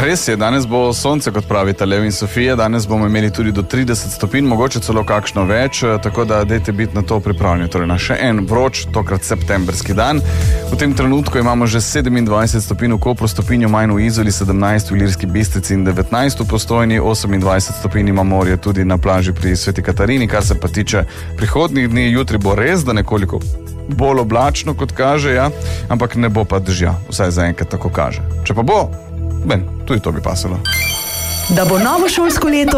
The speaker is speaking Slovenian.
res je, danes bo sonce, kot pravita Lev in Sofija, danes bomo imeli tudi do 30 stopinj, mogoče celo kakšno več, tako da dajte biti na to pripravljeni. Torej na še en vroč, tokrat septemberski dan. V tem trenutku imamo že 27 stopinj v Kopru, stopinjo manj v Izoli, 17 v Ilirski Bistrici in 19 v Postojni, 28 stopinj ima morje tudi na plaži pri Sveti Katarini. Kar se pa tiče prihodnjih dni, jutri bo res, da nekoliko bolj oblačno, kot kaže, ja, ampak ne bo pa dežja, vsaj zaenkrat tako kaže. Če pa bo, tudi to bi pasalo. Da bo novo šolsko leto